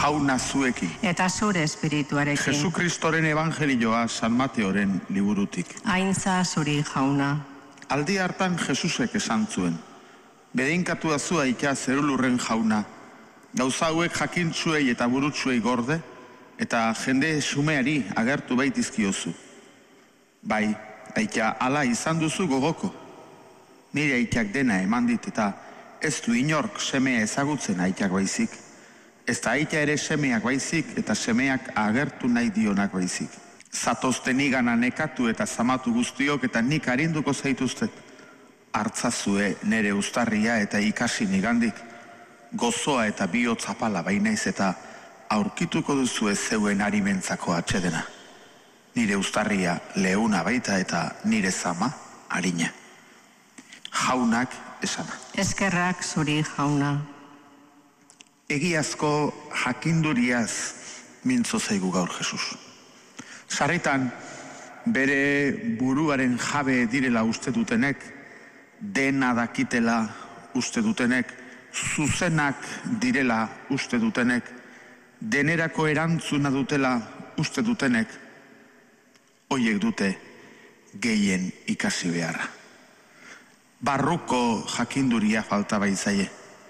jauna zueki. Eta zure espirituarekin. Jesukristoren evangelioa San Mateoren liburutik. Aintza zuri jauna. Aldi hartan Jesusek esan zuen. Bedeinkatua zua ika zerulurren jauna. Gauza hauek jakintzuei eta burutsuei gorde, eta jende xumeari agertu baitizkiozu. Bai, aita ala izan duzu gogoko. Nire aitak dena eman dit eta ez du inork semea ezagutzen aitak baizik. Ez da aita ere semeak baizik eta semeak agertu nahi dionak baizik. Zatozten igana nekatu eta zamatu guztiok eta nik arinduko zaituztet. Hartzazue nere uztarria eta ikasi nigandik. Gozoa eta bihotz apala bainaiz eta aurkituko duzu ez zeuen arimentzako atsedena. Nire uztarria leuna baita eta nire zama arina. Jaunak esana. Eskerrak zuri jauna. Egiazko jakinduriaz mintzo zaigu gaur Jesus. Sarritan bere buruaren jabe direla uste dutenek, dena dakitela uste dutenek, zuzenak direla uste dutenek, denerako erantzuna dutela uste dutenek, hoiek dute gehien ikasi beharra. Barruko jakinduria falta baitzaie.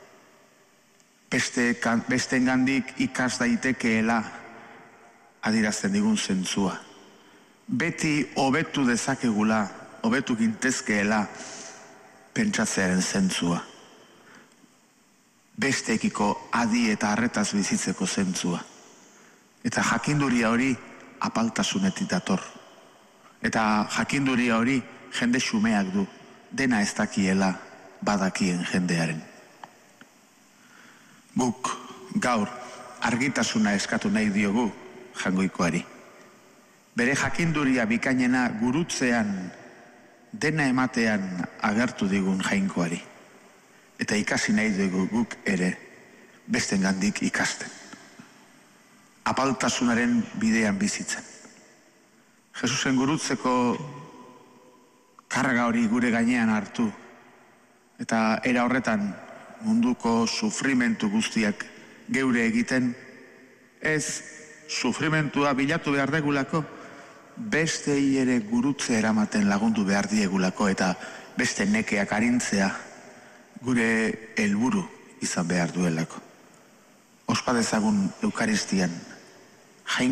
Bestengandik ikas daitekeela adierazten digun zentzua. Beti hobetu dezakegula, hobetu gintezkeela pentsatzearen zentzua. Besteekiko adi eta harretaz bizitzeko zentzua. Eta jakinduria hori apaltasunetik dator. Eta jakinduria hori jende xumeak du, dena ez dakiela badakien jendearen. Guk gaur argitasuna eskatu nahi diogu Jangoikoari. Bere jakinduria bikainena gurutzean, dena ematean agertu digun Jainkoari. Eta ikasi nahi dugu guk ere bestengandik ikasten. Apaltasunaren bidean bizitzen. Jesusen gurutzeko karga hori gure gainean hartu eta era horretan munduko sufrimentu guztiak geure egiten, ez sufrimentua bilatu behar degulako, bestei ere gurutze eramaten lagundu behar diegulako eta beste nekeak arintzea gure helburu izan behar duelako. Ospa dezagun Eukaristian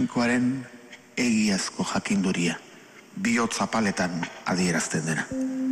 Jainkoaren egiazko jakinduria, bihotz apaletan adierazten dena.